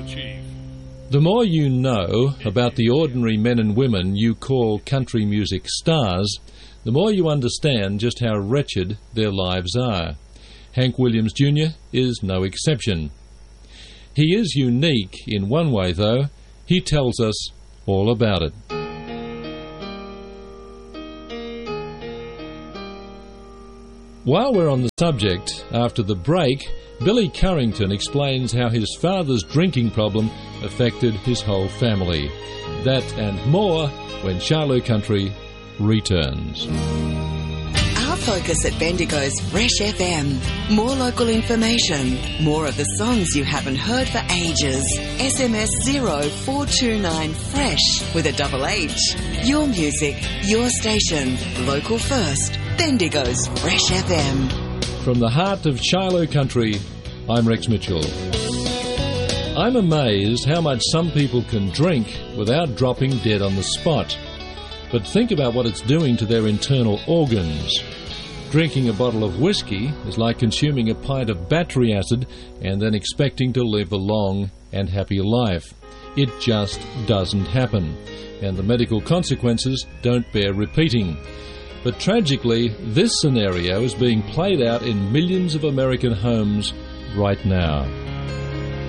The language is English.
Chief. The more you know about the ordinary men and women you call country music stars, the more you understand just how wretched their lives are. Hank Williams Jr. is no exception. He is unique in one way, though. He tells us all about it. While we're on the subject, after the break, Billy Currington explains how his father's drinking problem affected his whole family. That and more when Charlo Country returns. Our focus at Bendigo's Fresh FM. More local information. More of the songs you haven't heard for ages. SMS 0429 FRESH with a double H. Your music, your station. Local first. Bendigo's Fresh FM. From the heart of Charlo Country, I'm Rex Mitchell. I'm amazed how much some people can drink without dropping dead on the spot. But think about what it's doing to their internal organs. Drinking a bottle of whiskey is like consuming a pint of battery acid and then expecting to live a long and happy life. It just doesn't happen, and the medical consequences don't bear repeating. But tragically, this scenario is being played out in millions of American homes right now.